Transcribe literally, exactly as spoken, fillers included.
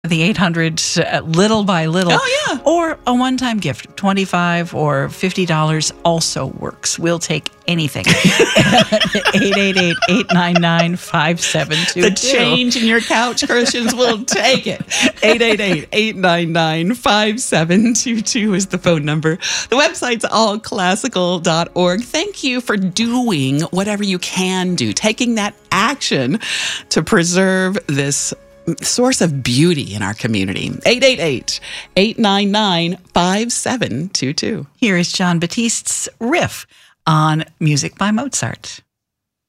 The eight hundred, uh, little by little. Oh, yeah. Or a one-time gift, twenty-five dollars or fifty dollars also works. We'll take anything. eight eight eight, eight nine nine, five seven two two. The change in your couch cushions will take it. eight eight eight, eight nine nine, five seven two two is the phone number. The website's all classical dot org. Thank you for doing whatever you can do, taking that action to preserve this source of beauty in our community. eight eight eight, eight nine nine, five seven two two. Here is Jon Batiste's riff on Music by Mozart.